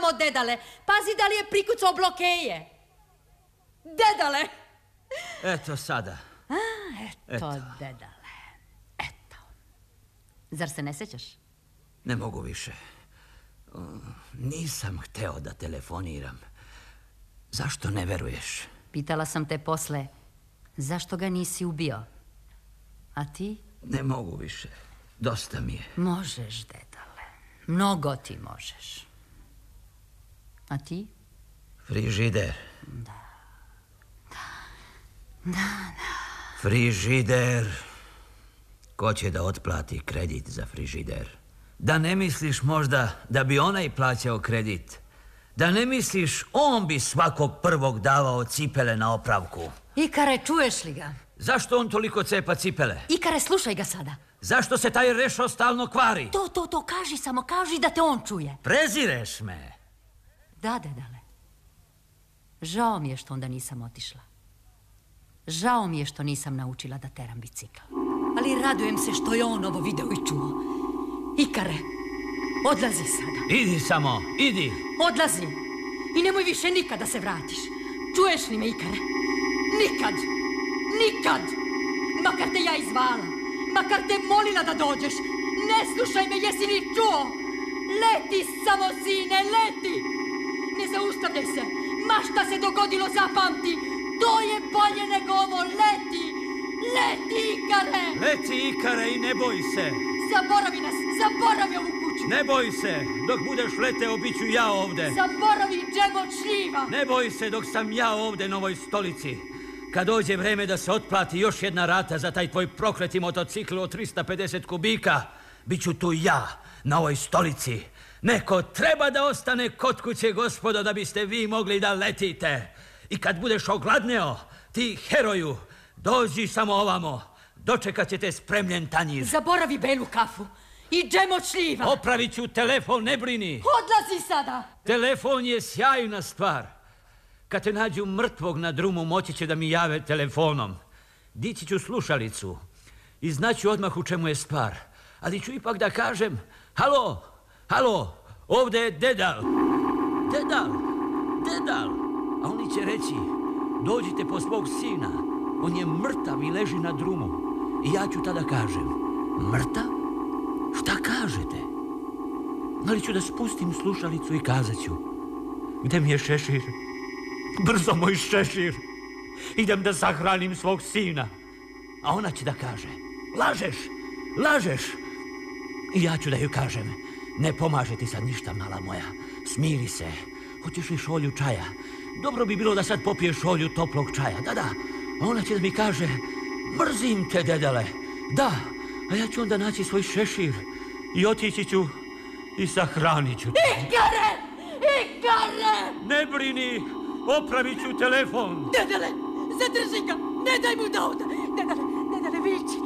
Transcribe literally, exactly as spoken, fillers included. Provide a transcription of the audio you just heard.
tamo, dedale. Pazi da li je prikucao blokeje. Dedale! Eto sada. A, eto, eto, dedale. Eto. Zar se ne sjećaš? Ne mogu više. Nisam hteo da telefoniram. Zašto ne veruješ? Pitala sam te posle, zašto ga nisi ubio? A ti? Ne mogu više. Dosta mi je. Možeš, dedale. Mnogo ti možeš. A ti? Frižider. Da. Da. Da, da. Frižider. Ko će da otplati kredit za frižider? Da ne misliš možda da bi onaj plaćao kredit? Da ne misliš on bi svakog prvog davao cipele na opravku? Ikare, čuješ li ga? Zašto on toliko cepa cipele? Ikare, slušaj ga sada. Zašto se taj Rešo stalno kvari? To, to, to, kaži samo, kaži da te on čuje. Prezireš me. Da, dedale. Žao mi je što onda nisam otišla. Žao mi je što nisam naučila da teram bicikl. Ali radujem se što je on ovo video i čuo. Ikare, odlazi sada. Idi samo, idi. Odlazi. I nemoj više nikad da se vratiš. Čuješ li me, Ikare? Nikad. Nikad. Makar te ja izvala. Makar te molila da dođeš. Ne slušaj me, jesi li čuo? Leti samo, sine, leti. Ne zaustavljaj se. Ma šta se dogodilo, zapamti. To je bolje nego ovo. Leti. Leti, Ikare. Leti, Ikare, i ne boj se. Zaboravi nas. Zaboravi ovu kuću. Ne boj se. Dok budeš leteo, bit ću ja ovde. Zaboravi džemo od šljiva. Ne boj se dok sam ja ovde na ovoj stolici. Kad dođe vreme da se otplati još jedna rata za taj tvoj prokleti motocikl od trista pedeset kubika, bit ću tu ja, na ovoj stolici. Neko treba da ostane kod kuće, gospodo, da biste vi mogli da letite. I kad budeš ogladneo, ti heroju, dođi samo ovamo. Dočekat će te spremljen tanjir. Zaboravi belu kafu i džem od šljiva. Opravit ću telefon, ne brini. Odlazi sada. Telefon je sjajna stvar. Kad te nađu mrtvog na drumu, moći će da mi jave telefonom. Dići ću slušalicu i znaću odmah u čemu je stvar. Ali ću ipak da kažem, halo, halo, ovde je dedal. Dedal, dedal. A oni će reći, dođite po svog sina. On je mrtav i leži na drumu. I ja ću tada kažem, mrtav? Šta kažete? Ali ću da spustim slušalicu i kazat ću, gde mi je šešir? Brzo, moj šešir. Idem da sahranim svog sina. A ona će da kaže, lažeš, lažeš. I ja ću da joj kažem, ne pomaže ti sad ništa, mala moja. Smiri se. Hoćeš li šolju čaja? Dobro bi bilo da sad popiješ šolju toplog čaja. Da, da. A ona će da mi kaže, mrzim te, dedale. Da, a ja ću onda naći svoj šešir i otići ću i sahranit ću te. Ikare! Ikare! Ne brini, opravit ću telefon. Dedale, zadrži ga, ne daj mu da ode. Dedale, dedale, viči,